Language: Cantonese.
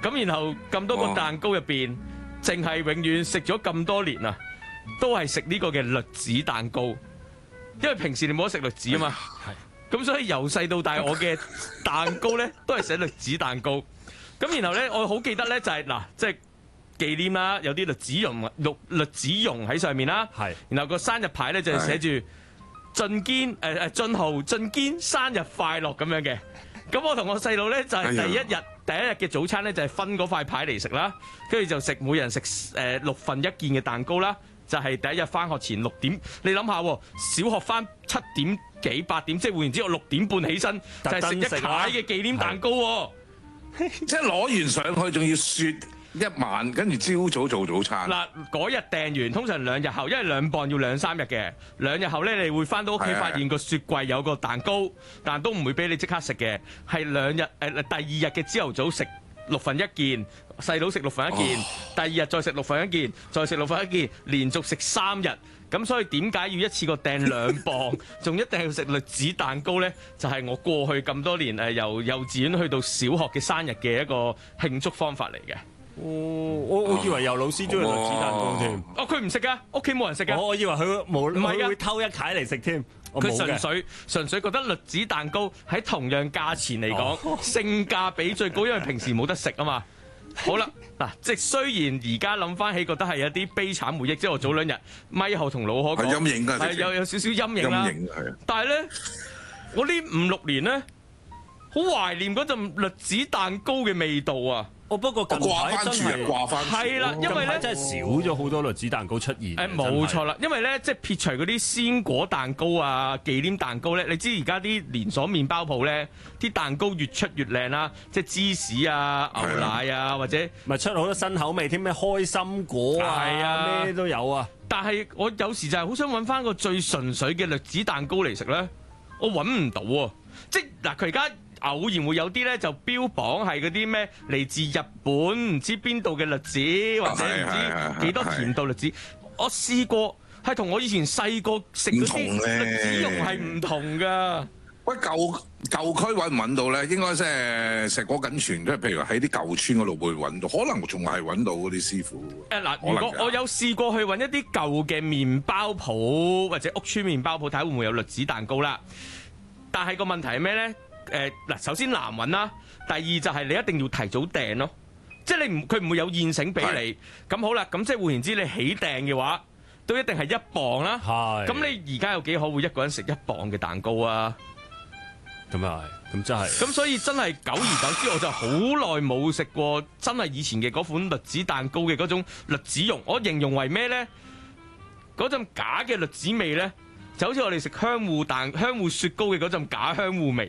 咁然後咁多個蛋糕入邊，淨係永遠食咗咁多年啊，都係食呢個嘅栗子蛋糕，因為平時你冇得食栗子啊嘛。咁所以由細到大，我嘅蛋糕咧都係寫栗子蛋糕。咁然後咧，我好記得咧就係嗱，即係紀念啦，有啲栗子蓉喺上面啦。係。然後個生日牌咧就係寫住俊堅生日快樂咁樣嘅。咁我同我細佬咧就係第一日嘅早餐咧就係分嗰塊牌嚟食啦，跟住就食每人食6份1件嘅蛋糕啦。就係第一日翻學前6點，你諗下喎，小學翻7點幾8點，即係換言之，我6點半起身就係食一排嘅紀念蛋糕喎， 即係攞完上去仲要雪一晚，跟住朝早做早餐。 嗱，嗰日訂完，通常2日後，因為2磅要2-3日嘅，2日後咧你會翻到屋企發現個雪櫃有個蛋糕，但都唔會俾你即刻食嘅，係第二日嘅朝頭早食6份1件。細佬食6份1件，第二日再食6份1件，再食6份1件，連續食3日。咁所以點解要一次過訂2磅，仲一定要食栗子蛋糕呢？就係我過去咁多年由幼稚園去到小學嘅生日嘅一個慶祝方法嚟嘅。 我以為有老師中意栗子蛋糕添。 哦，佢唔食噶，屋企冇人食噶。 我以為佢冇， 唔係會偷一塊嚟食添。 佢純粹覺得栗子蛋糕喺同樣價錢嚟講，性價比最高，因為平時冇得食啊嘛。好啦，嗱，即係雖然而家諗翻起覺得係有啲悲慘回憶，即係我早2日咪後同老可講， 係陰影㗎， 係有少少陰影啦。但係咧，我呢5-6年咧，好懷念嗰陣栗子蛋糕嘅味道啊！ 不過近排真係掛翻係啦，因為咧真係少咗好多栗子蛋糕出現。 冇錯啦，因為咧即係撇除嗰啲鮮果蛋糕啊、紀念蛋糕咧，你知而家啲連鎖麵包鋪咧，啲蛋糕越出越靚啦，即係芝士啊、牛奶啊，或者咪出好多新口味添，咩開心果啊，咩都有啊。 但係我有時就係好想揾翻個最純粹嘅栗子蛋糕嚟食咧，我揾唔到喎。即係嗱，佢而家偶然會有啲咧就標榜係嗰啲咩嚟自日本唔知邊度嘅栗子，或者唔知幾多甜度栗子。我試過係同我以前細個食嗰啲栗子蓉係唔同㗎。 喂，舊區揾唔揾到咧？應該即係石果緊全，即係譬如喺啲舊村嗰度會揾到，可能仲係揾到嗰啲師傅。 嗱，如果我有試過去揾一啲舊嘅麵包鋪或者屋村麵包鋪，睇會唔會有栗子蛋糕啦？但係個問題係咩咧？嗱，首先難揾啦，第二就係你一定要提早訂咯，即係佢唔會有現成俾你。咁好啦，咁即係換言之，你起訂嘅話，都一定係1磅啦。咁你而家有幾可會一個人食1磅嘅蛋糕啊？ 咁又係，咁真係。咁所以真係久而久之，我就好耐冇食過真係以前嘅嗰款栗子蛋糕嘅嗰種栗子蓉。我形容為咩咧？嗰陣假嘅栗子味咧，就好似我哋食香芋雪糕嘅嗰陣假香芋味。